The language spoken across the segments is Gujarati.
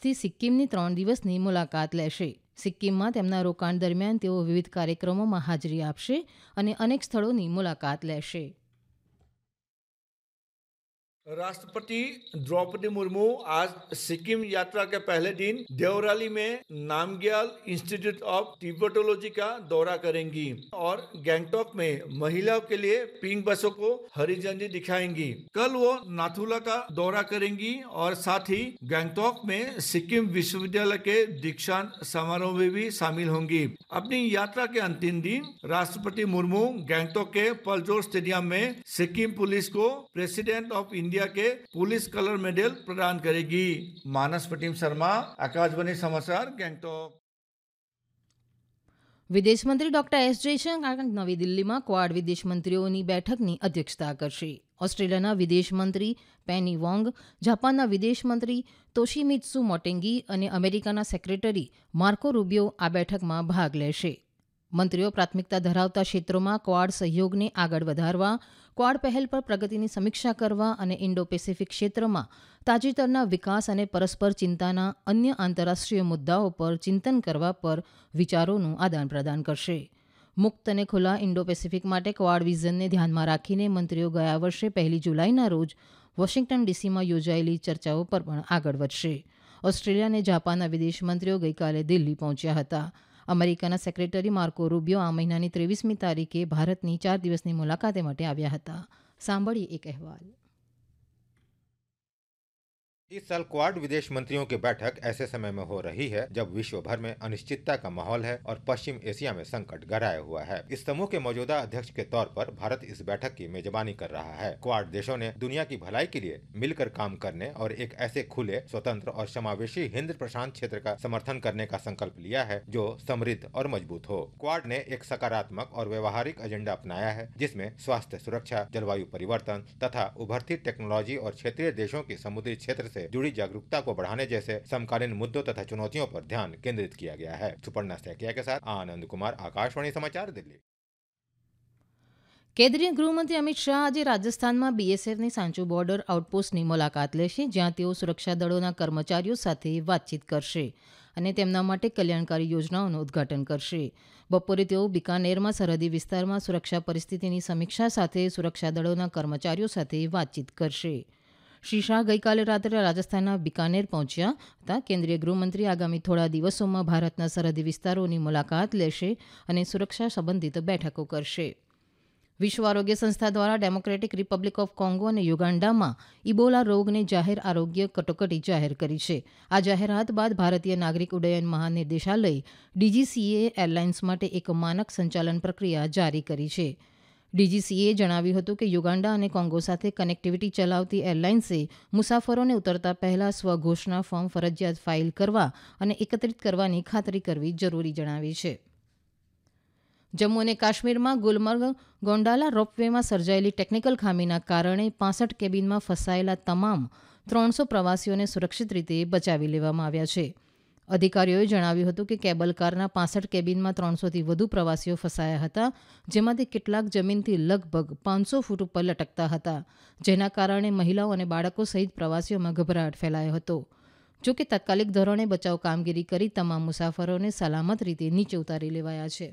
આજથી સિક્કિમની 3 દિવસની મુલાકાત લેશે. સિક્કિમમાં તેમના રોકાણ દરમિયાન તેઓ વિવિધ કાર્યક્રમોમાં હાજરી આપશે અને અનેક સ્થળોની મુલાકાત લેશે. राष्ट्रपति द्रौपदी मुर्मू आज सिक्किम यात्रा के पहले दिन देवराली में नामग्याल इंस्टीट्यूट ऑफ टिबेटोलॉजी का दौरा करेंगी और गैंगटॉक में महिलाओं के लिए पिंक बसों को हरी झंडी दिखाएंगी. कल वो नाथुला का दौरा करेंगी और साथ ही गैंगटॉक में सिक्किम विश्वविद्यालय के दीक्षांत समारोह में भी शामिल होंगी. अपनी यात्रा के अंतिम दिन राष्ट्रपति मुर्मू गैंगटॉक के पलजोर स्टेडियम में सिक्किम पुलिस को प्रेसिडेंट ऑफ इंडिया के पुलिस कलर मेडल प्रदान करेगी. मानस प्रतिम शर्मा, आकाशवाणी समाचार, गैंगटॉक. વિદેશમંત્રી ડોક્ટર એસ જયશંકર નવી દિલ્હીમાં ક્વાડ વિદેશમંત્રીઓની બેઠકની અધ્યક્ષતા કરશે. ઓસ્ટ્રેલિયાના વિદેશમંત્રી પેની વોંગ, જાપાનના વિદેશમંત્રી તોશિમિત્સુ મોટેગી અને અમેરિકાના સેક્રેટરી માર્કો રૂબિયો આ બેઠકમાં ભાગ લેશે. મંત્રીઓ પ્રાથમિકતા ધરાવતા ક્ષેત્રોમાં ક્વાડ સહયોગને આગળ વધારવા, ક્વાડ પહેલ પર પ્રગતિની સમીક્ષા કરવા અને ઇન્ડો પેસિફિક ક્ષેત્રમાં તાજેતરના વિકાસ અને પરસ્પર ચિંતાના અન્ય આંતરરાષ્ટ્રીય મુદ્દાઓ પર ચિંતન કરવા પર વિચારોનું આદાન પ્રદાન કરશે. મુક્ત અને ખુલ્લા ઇન્ડો પેસિફિક માટે ક્વાડ વિઝનને ધ્યાનમાં રાખીને મંત્રીઓ ગયા વર્ષે 1 જુલાઈના રોજ વોશિંગ્ટન ડીસીમાં યોજાયેલી ચર્ચાઓ પર પણ આગળ વધશે. ઓસ્ટ્રેલિયા અને જાપાનના વિદેશમંત્રીઓ ગઈકાલે દિલ્હી પહોંચ્યા હતા. અમેરિકાના સેક્રેટરી માર્કો રૂબિયો આ મહિનાની 23મી તારીખે ભારતની 4 દિવસની મુલાકાતે માટે આવ્યા હતા. સાંભળીએ એક અહેવાલ. इस साल क्वाड विदेश मंत्रियों की बैठक ऐसे समय में हो रही है जब विश्व भर में अनिश्चितता का माहौल है और पश्चिम एशिया में संकट गहराया हुआ है. इस समूह के मौजूदा अध्यक्ष के तौर पर भारत इस बैठक की मेजबानी कर रहा है. क्वाड देशों ने दुनिया की भलाई के लिए मिलकर काम करने और एक ऐसे खुले, स्वतंत्र और समावेशी हिंद प्रशांत क्षेत्र का समर्थन करने का संकल्प लिया है जो समृद्ध और मजबूत हो. क्वाड ने एक सकारात्मक और व्यवहारिक एजेंडा अपनाया है जिसमें स्वास्थ्य सुरक्षा, जलवायु परिवर्तन तथा उभरती टेक्नोलॉजी और क्षेत्रीय देशों की समुद्री क्षेत्र से जुड़ी जागरूकता को बढ़ाने जैसे समकालीन मुद्दों तथा चुनौतियों पर ध्यान केंद्रित किया गया है. सुपर्णा सैकिया के साथ आनंद कुमार, आकाशवाणी समाचार, दिल्ही. કેન્દ્રીય ગૃહમંત્રી અમિત શાહ આજે રાજસ્થાનમાં બીએસએફની સાંચો બોર્ડર આઉટપોસ્ટની મુલાકાત લેશે, જ્યાં તેઓ સુરક્ષા દળોના કર્મચારીઓ સાથે વાતચીત કરશે અને તેમના માટે કલ્યાણકારી યોજનાઓનું ઉદ્ઘાટન કરશે. બપોરે તેઓ બિકાનેરમાં સરહદી વિસ્તારમાં સુરક્ષા પરિસ્થિતિની સમીક્ષા સાથે સુરક્ષા દળોના કર્મચારીઓ સાથે વાતચીત કરશે. શ્રી શાહ ગઈકાલે રાત્રે રાજસ્થાનના બિકાનેર પહોંચ્યા હતા. કેન્દ્રીય ગૃહમંત્રી આગામી થોડા દિવસોમાં ભારતના સરહદી વિસ્તારોની મુલાકાત લેશે અને સુરક્ષા સંબંધિત બેઠકો કરશે. વિશ્વ આરોગ્ય સંસ્થા દ્વારા ડેમોક્રેટિક રિપબ્લિક ઓફ કોંગો અને યુગાન્ડામાં ઇબોલા રોગને જાહેર આરોગ્ય કટોકટી જાહેર કરી છે. આ જાહેરાત બાદ ભારતીય નાગરિક ઉડ્ડયન મહાનિર્દેશાલય ડીજીસીએ એરલાઇન્સ માટે એક માનક સંચાલન પ્રક્રિયા જારી કરી છે. ડીજીસીએ જણાવ્યું હતું કે યુગાન્ડા અને કોંગો સાથે કનેક્ટિવિટી ચલાવતી એરલાઇન્સે મુસાફરોને ઉતરતા પહેલા સ્વઘોષણા ફોર્મ ફરજિયાત ફાઇલ કરવા અને એકત્રિત કરવાની ખાતરી કરવી જરૂરી જણાવી છે. જમ્મુ અને કાશ્મીરમાં ગુલમર્ગ ગોંડાલા રોપવેમાં સર્જાયેલી ટેકનિકલ ખામીના કારણે 65 કેબિનમાં ફસાયેલા તમામ 300 પ્રવાસીઓને સુરક્ષિત રીતે બચાવી લેવામાં આવ્યા છે. અધિકારીઓએ જણાવ્યું હતું કે કેબલ કારના 65 કેબિનમાં 300થી વધુ પ્રવાસીઓ ફસાયા હતા, જેમાંથી કેટલાક જમીનથી લગભગ 500 ફૂટ ઉપર લટકતા હતા, જેના કારણે મહિલાઓ અને બાળકો સહિત પ્રવાસીઓમાં ગભરાટ ફેલાયો હતો. જો કે તાત્કાલિક ધોરણે બચાવ કામગીરી કરી તમામ મુસાફરોને સલામત રીતે નીચે ઉતારી લેવાયા છે.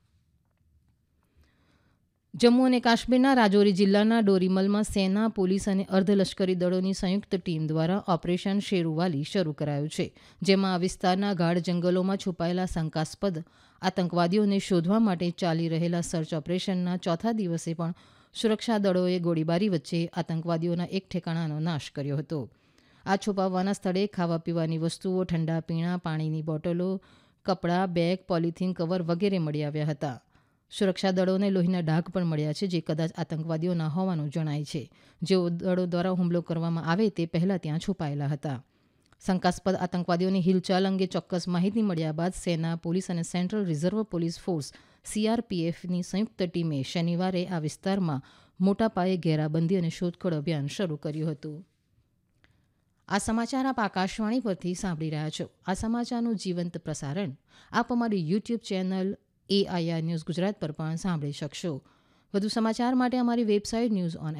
જમ્મુ અને કાશ્મીરના રાજૌરી જિલ્લાના ડોરીમલમાં સેના, પોલીસ અને અર્ધલશ્કરી દળોની સંયુક્ત ટીમ દ્વારા ઓપરેશન શેરુવાલી શરૂ કરાયું છે, જેમાં આ વિસ્તારના ગાઢ જંગલોમાં છુપાયેલા શંકાસ્પદ આતંકવાદીઓને શોધવા માટે ચાલી રહેલા સર્ચ ઓપરેશનના ચોથા દિવસે પણ સુરક્ષા દળોએ ગોળીબારી વચ્ચે આતંકવાદીઓના એક ઠેકાણાનો નાશ કર્યો હતો. આ છુપાવવાના સ્થળે ખાવા પીવાની વસ્તુઓ, ઠંડા પીણા, પાણીની બોટલો, કપડાં, બેગ, પોલિથીન કવર વગેરે મળી આવ્યા હતા. સુરક્ષા દળોને લોહીના ડાઘ પણ મળ્યા છે, જે કદાચ આતંકવાદીઓના હોવાનું જણાય છે, જેઓ દળો દ્વારા હુમલો કરવામાં આવે તે પહેલાં ત્યાં છુપાયેલા હતા. શંકાસ્પદ આતંકવાદીઓની હિલચાલ અંગે ચોક્કસ માહિતી મળ્યા બાદ સેના, પોલીસ અને સેન્ટ્રલ રિઝર્વ પોલીસ ફોર્સ સીઆરપીએફની સંયુક્ત ટીમે શનિવારે આ વિસ્તારમાં મોટા પાયે ઘેરાબંધી અને શોધખોળ અભિયાન શરૂ કર્યું હતું. આ સમાચાર આપ આકાશવાણી પરથી સાંભળી રહ્યા છો. આ સમાચારનું જીવંત પ્રસારણ આપ અમારી YouTube channel AIR news Gujarat પર પણ સાંભળી શકશો. વધુ સમાચાર માટે અમારી વેબસાઇટ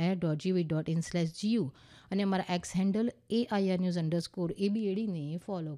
newsonair.gv.in/gu અને અમારા એક્સ હેન્ડલ AIR News_ABAD ને ફોલો